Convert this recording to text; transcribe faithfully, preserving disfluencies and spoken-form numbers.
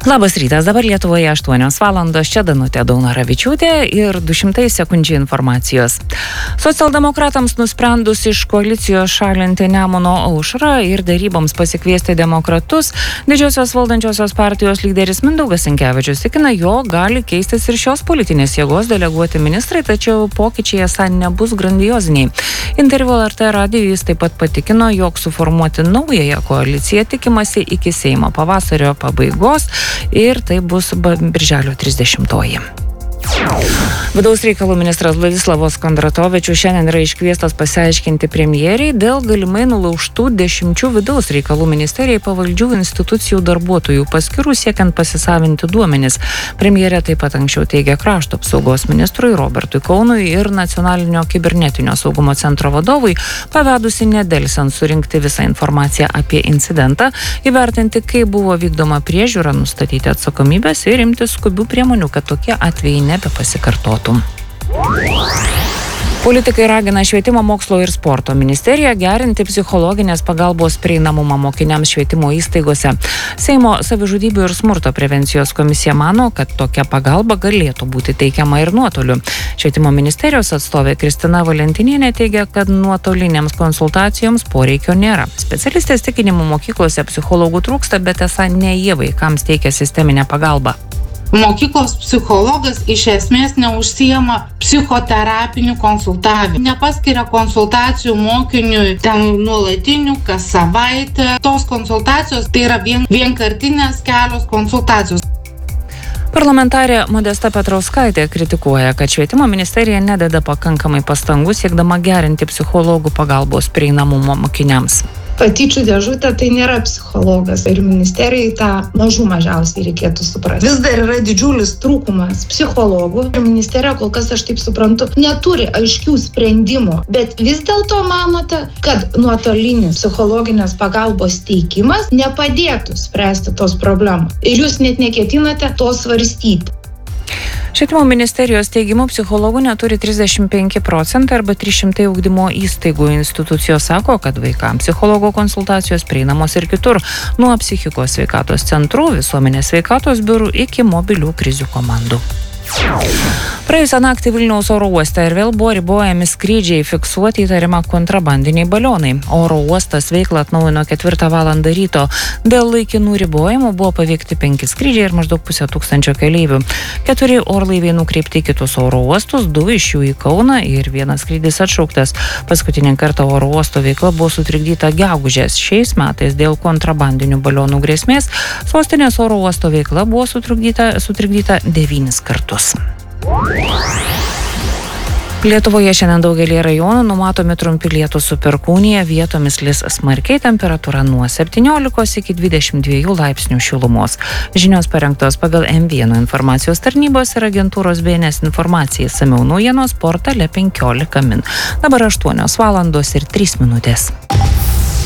Labas rytas, dabar Lietuvoje aštuonios valandos, čia Danutė Daunaravičiūtė ir du šimtai sekundžių informacijos. Socialdemokratams nusprendus iš koalicijos šalinti Nemuno aušrą ir daryboms pasikviesti demokratus, didžiosios valdančiosios partijos lyderis Mindaugas Sinkevičius tikina, jog gali keistis ir šios politinės jėgos deleguoti ministrai, tačiau pokyčiai esą nebus grandioziniai. Interviu L R T radijui jis taip pat patikino, jog suformuoti naująją koaliciją tikimasi iki Seimo pavasario pabaigos ir tai bus birželio trisdešimtoji. Vidaus reikalų ministras Vladislavas Kondratovičius šiandien yra iškviestas pasiaiškinti premjeriai dėl galimai nulaužtų dešimčių vidaus reikalų ministerijai pavaldžių institucijų darbuotojų paskirų siekiant pasisavinti duomenis. Premjerė taip pat anksčiau teigė krašto apsaugos ministrui Robertui Kaunui ir Nacionalinio kibernetinio saugumo centro vadovui, pavedusi nedelsiant surinkti visą informaciją apie incidentą, įvertinti, kaip buvo vykdoma priežiūra, nustatyti atsakomybės ir imtis skubių priemonių, kad tokie atvejai nebepasikartotų. Politikai ragina švietimo, mokslo ir sporto ministeriją gerinti psichologinės pagalbos prieinamumą mokiniams švietimo įstaigose. Seimo savižudybių ir smurto prevencijos komisija mano, kad tokia pagalba galėtų būti teikiama ir nuotoliu. Švietimo ministerijos atstovė Kristina Valentinienė teigia, kad nuotolinėms konsultacijoms poreikio nėra. Specialistės tikinimu mokyklose psichologų trūksta, bet esą ne jie vaikams teikia sisteminę pagalbą. Mokyklos psichologas iš esmės neužsijama psichoterapiniu konsultavimu. Nepaskiria konsultacijų mokiniui ten nuolatinių kas savaitę. Tos konsultacijos tai yra vien, vienkartinės kelios konsultacijos. Parlamentarė Modesta Petrauskaitė kritikuoja, kad švietimo ministerija nededa pakankamai pastangų siekdama gerinti psichologų pagalbos prieinamumą mokiniams. Patyčių dėžutė tai nėra psichologas ir ministerijai tą mažų mažiausiai reikėtų suprasti. Vis dar yra didžiulis trūkumas psichologų ir ministerija, kol kas aš taip suprantu, neturi aiškių sprendimų, bet vis dėlto manote, kad nuotolinis psichologinės pagalbos teikimas nepadėtų spręsti tos problemos ir jūs net neketinate to svarstyti. Švietimo ministerijos teigimu psichologų neturi trisdešimt penki procentai arba trys šimtai ugdymo įstaigų. Institucijos sako, kad vaikams psichologo konsultacijos prieinamos ir kitur, nuo psichikos sveikatos centrų, visuomenės sveikatos biurų iki mobilių krizių komandų. Praėjusią naktį Vilniaus oro uoste ir vėl buvo ribojami skrydžiai, fiksuoti įtarimą kontrabandiniai balionai. Oro uostas veiklą atnaujino ketvirtą valandą ryto. Dėl laikinų ribojimų buvo paveikti penki skrydžiai ir maždaug pusę tūkstančio keleivių. Keturi orlaiviai nukreipti į kitus oro uostus, du iš jų į Kauną ir vienas skrydis atšauktas. Paskutinį kartą oro uosto veikla buvo sutrikdyta gegužės. Šiais metais dėl kontrabandinių balionų grėsmės sostinės oro uosto veikla buvo sutrikdyta, sutrikdyta devynis kartus. Lietuvoje šiandien daugelį rajonų numatomi trumpi lietūs su perkūnija, vietomis lis smarkiai, temperatūra nuo septyniolikos iki dvidešimt dviejų laipsnių šilumos. Žinios parengtos pagal M vienas informacijos tarnybos ir agentūros B N S informacijai, samiau naujienos portale penkiolika min. Dabar aštuonios valandos ir trys minutės.